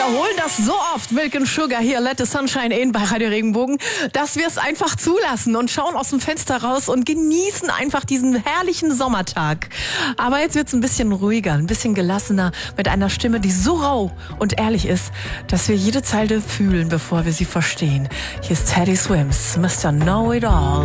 wiederholen das so oft, Milk and Sugar hier, Let the Sunshine In bei Radio Regenbogen, dass wir es einfach zulassen und schauen aus dem Fenster raus und genießen einfach diesen herrlichen Sommertag. Aber jetzt wird's ein bisschen ruhiger, ein bisschen gelassener, mit einer Stimme, die so rau und ehrlich ist, dass wir jede Zeile fühlen, bevor wir sie verstehen. Hier ist Teddy Swims, Mr. Know It All.